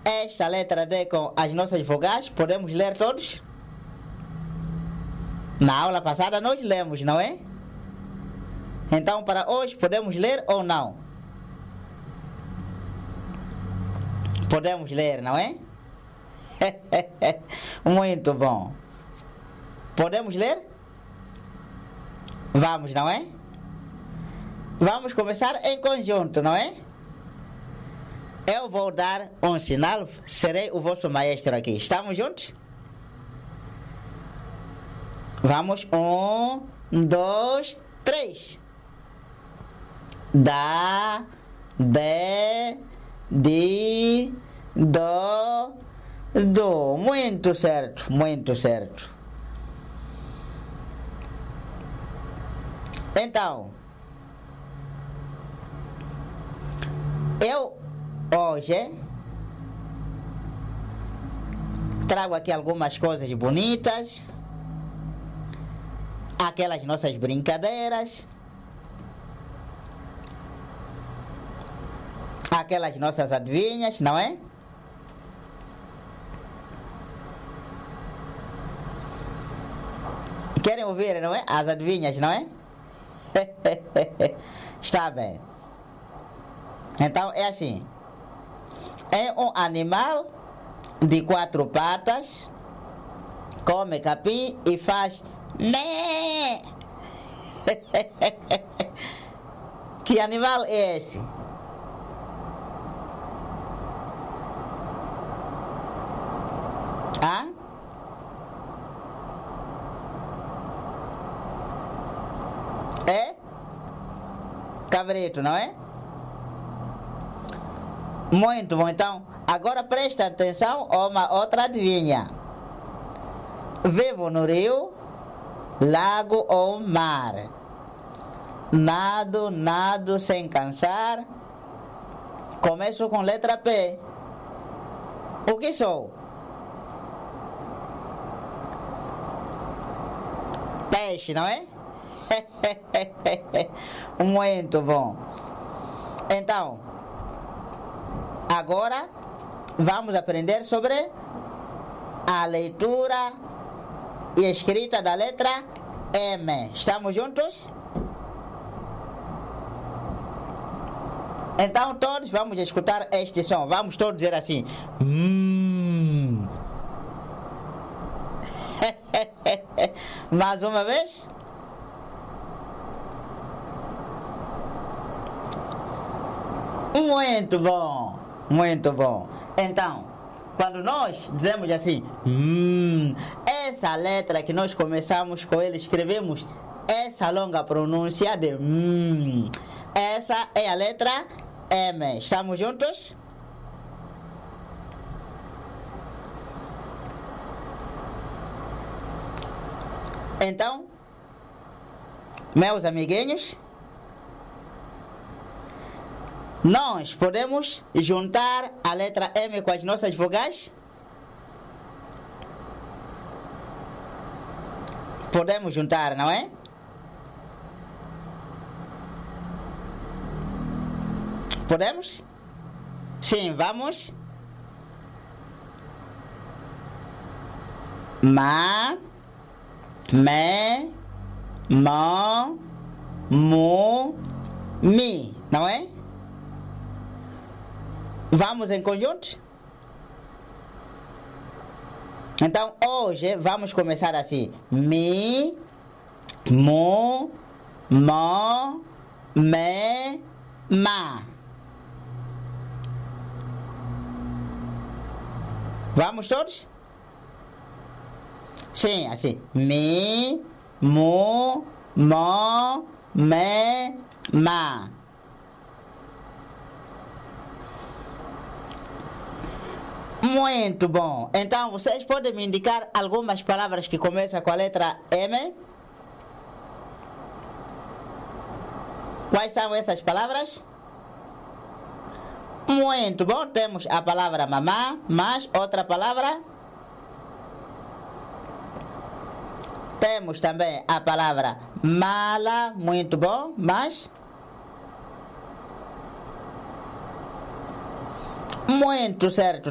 esta letra D com as nossas vogais, podemos ler todos? Na aula passada nós lemos, não é? Então, para hoje, podemos ler ou não? Podemos ler, não é? Muito bom. Podemos ler? Vamos, não é? Vamos começar em conjunto, não é? Eu vou dar um sinal, serei o vosso maestro aqui. Estamos juntos? Vamos, 1, 2, 3. Da, de, di, do. Muito certo, muito certo. Então, eu hoje trago aqui algumas coisas bonitas, aquelas nossas brincadeiras, aquelas nossas adivinhas, não é? Querem ouvir, não é? As adivinhas, não é? Está bem. Então é assim. É um animal de 4 patas, come capim e faz mé. Que animal é esse? Ah? É? Cabrito, não é? Muito bom, então agora presta atenção a uma outra adivinha. Vivo no rio, lago ou mar. Nado sem cansar. Começo com letra P. O que sou? Peixe, não é? Muito bom. Então, agora vamos aprender sobre a leitura e escrita da letra M. Estamos juntos? Então todos vamos escutar este som. Vamos todos dizer assim. Mais uma vez. Muito bom, muito bom. Então, quando nós dizemos assim, essa letra que nós começamos com ele, escrevemos essa longa pronúncia de essa é a letra M. Estamos juntos? Então, meus amiguinhos, nós podemos juntar a letra M com as nossas vogais? Podemos juntar, não é? Podemos? Sim, vamos. Ma, me, mo, mu, mi, não é? Vamos em conjunto? Então hoje vamos começar assim. Mi, mu, mo, me, ma. Vamos todos? Sim, assim. Mi, mu, mo, me, ma. Muito bom. Então, vocês podem me indicar algumas palavras que começam com a letra M? Quais são essas palavras? Muito bom. Temos a palavra mamá, mas outra palavra? Temos também a palavra mala, muito bom, mas? Muito certo.